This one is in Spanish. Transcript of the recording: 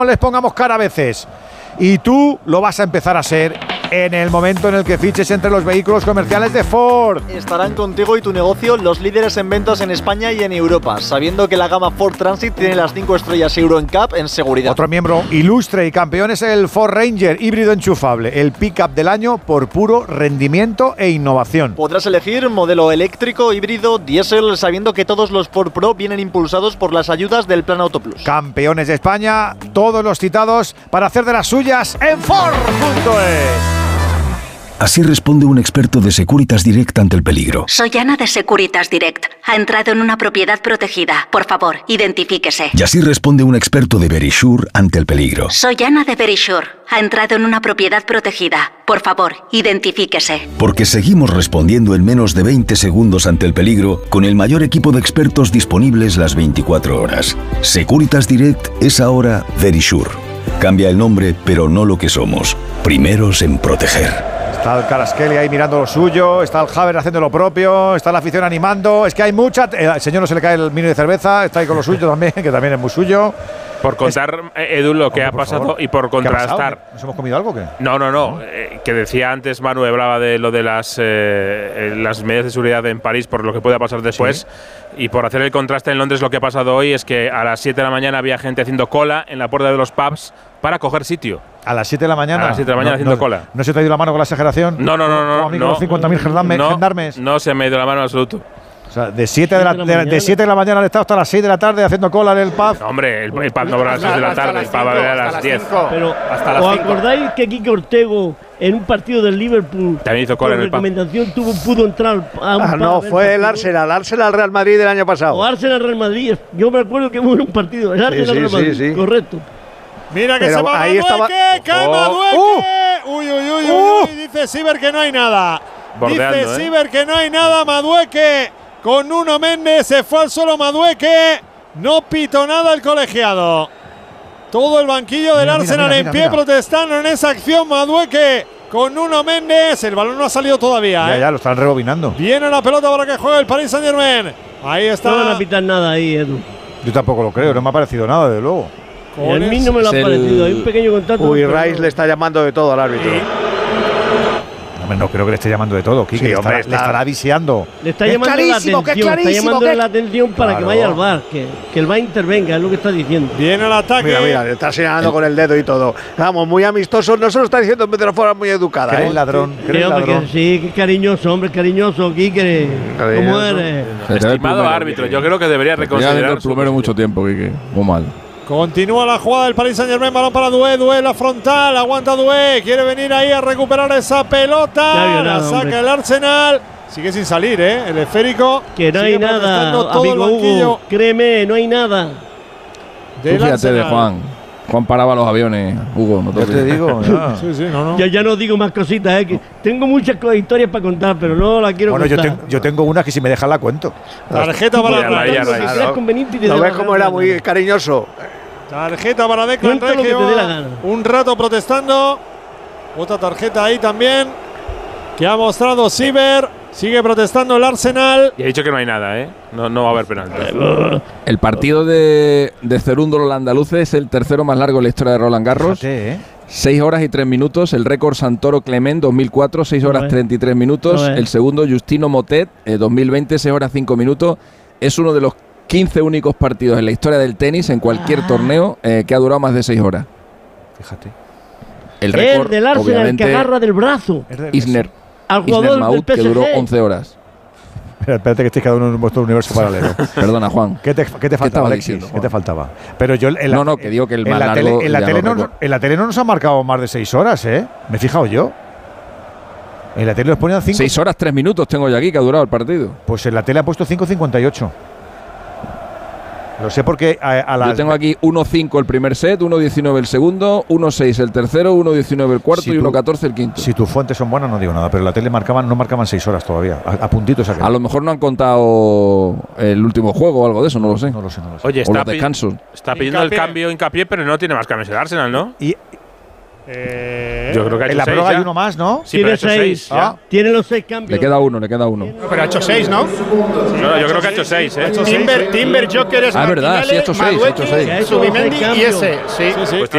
les pongamos cara a veces. Y tú lo vas a empezar a ser en el momento en el que fiches entre los vehículos comerciales de Ford. Estarán contigo y tu negocio los líderes en ventas en España y en Europa, sabiendo que la gama Ford Transit tiene las 5 estrellas Euro NCAP en seguridad. Otro miembro ilustre y campeón es el Ford Ranger híbrido enchufable, el pick-up del año por puro rendimiento e innovación. Podrás elegir modelo eléctrico, híbrido, diésel, sabiendo que todos los Ford Pro vienen impulsados por las ayudas del Plan Auto Plus. Campeones de España, todos los citados para hacer de las suyas en Ford.es. Así responde un experto de Securitas Direct ante el peligro. Soy Ana de Securitas Direct. Ha entrado en una propiedad protegida. Por favor, identifíquese. Y así responde un experto de Verisure ante el peligro. Soy Ana de Verisure. Ha entrado en una propiedad protegida. Por favor, identifíquese. Porque seguimos respondiendo en menos de 20 segundos ante el peligro con el mayor equipo de expertos disponibles las 24 horas. Securitas Direct es ahora Verisure. Cambia el nombre, pero no lo que somos. Primeros en proteger. Está el Kvaratskhelia ahí mirando lo suyo, está el Haver haciendo lo propio, está la afición animando. Es que hay mucha. Al señor no se le cae el vino de cerveza, está ahí con lo suyo también, que también es muy suyo. Por contar, Edu, lo que ha pasado favor. Y por contrastar. ¿Nos hemos comido algo o qué? No. Que decía antes Manu, hablaba de lo de las medidas de seguridad en París por lo que pueda pasar después. Sí. Y por hacer el contraste en Londres, lo que ha pasado hoy es que a las 7 de la mañana había gente haciendo cola en la puerta de los pubs para coger sitio. ¿A las 7 de la mañana? A las 7 de la mañana haciendo cola. ¿No se te ha ido la mano con la exageración? No. Los 50.000 gendarmes. No se me ha ido la mano en absoluto. O sea, de 7 de la mañana al estado hasta las 6 de la tarde haciendo cola en el pub. No, hombre, el pub no va a las 6 de la tarde, el pub va a las 10. Pero, hasta las 5. ¿Os acordáis que Quique Ortego en un partido del Liverpool también hizo cola en el pub? Recomendación pudo entrar a un pub? No, fue el Arsenal Real Madrid del año pasado. O Arsenal Real Madrid. Yo me acuerdo que hubo un partido. El Arsenal Real Madrid. Sí. Correcto. Mira que se va ahí Madueque, cae Madueque. Uy, dice Siber que no hay nada. Bordeando, dice Siber que no hay nada, Madueque. Con Nuno Méndez se fue al suelo Madueque. No pitó nada el colegiado. Todo el banquillo del Arsenal en pie protestando en esa acción. Madueque con Nuno Méndez. El balón no ha salido todavía. Ya, lo están rebobinando. Viene la pelota para que juegue el Paris Saint-Germain. Ahí está. No van a pitar nada ahí, Edu. Yo tampoco lo creo, no me ha parecido nada, desde luego. A mí no me lo ha parecido. Hay un pequeño contacto. Uy, Rice le está llamando de todo al árbitro. No creo que le esté llamando de todo, Quique. Sí, le estará viseando. Le está llamando la atención. Está llamando la atención para que vaya al VAR, que el VAR intervenga, es lo que está diciendo. Viene el ataque. Mira, le está señalando con el dedo y todo. Vamos, muy amistoso. No se lo está diciendo de una forma muy educada. ¿Cree el ladrón? Sí, que cariñoso, hombre, cariñoso, Quique. ¿Cómo eres? Estimado árbitro, yo creo que debería reconsiderar. El plumero mucho tiempo, Quique. Muy mal. Continúa la jugada del Paris Saint-Germain, balón para Doué, la frontal, aguanta Doué, quiere venir ahí a recuperar esa pelota, la saca el Arsenal, sigue sin salir, el esférico. Que no hay nada, amigo Hugo, créeme, no hay nada. Fíjate de Juan paraba los aviones, Hugo, no te digo. Ya no digo más cositas, que tengo muchas historias para contar, pero no la quiero contar. Bueno, yo tengo una que si me dejan la cuento. Tarjeta para ¿No ves cómo era muy cariñoso? Tarjeta para Declan Rice, un rato protestando. Otra tarjeta ahí también que ha mostrado Siber. Sigue protestando el Arsenal. Y ha dicho que no hay nada, no va a haber penalti. El partido de Cerúndolo los andaluces es el tercero más largo en la historia de Roland Garros. Fíjate, 6 horas y 3 minutos. El récord Santoro Clement 2004, 6 horas 33 minutos. El segundo Justino Motet 2020, 6 horas 5 minutos. Es uno de los 15 únicos partidos en la historia del tenis en cualquier torneo que ha durado más de 6 horas. Fíjate. El récord del Arsenal que agarra del brazo. Isner Maut, que duró 11 horas. Espérate que estéis cada uno en vuestro universo paralelo. Perdona, Juan. ¿Qué te faltaba, Alexis? ¿Qué te faltaba? Pero yo que digo que el más largo. En la tele no nos han marcado más de 6 horas, Me he fijado yo. En la tele nos ponían 5. 6 horas 3 minutos tengo yo aquí que ha durado el partido. Pues en la tele ha puesto 5:58. Lo sé porque yo tengo aquí 1-5 el primer set, 1-19 el segundo, 1-6 el tercero, 1-19 el cuarto y 1-14 el quinto. Si tus fuentes son buenas no digo nada, pero en la tele no marcaban 6 horas todavía, a puntitos. A lo mejor no han contado el último juego o algo de eso, no lo sé. No lo sé. Oye, o los descansos. Está pidiendo el cambio Hincapié, pero no tiene más cambios el Arsenal, ¿no? Yo creo que ha hecho en la 6 prueba ya. hay uno más, ¿no? Sí, pero ha hecho 6. Tiene los 6 cambios. Le queda uno. Pero ha hecho 6, ¿no? No, yo creo que ha hecho 6, Timber, Joker, es verdad, sí, ha hecho 6. Subimendi y ese. Sí. Pues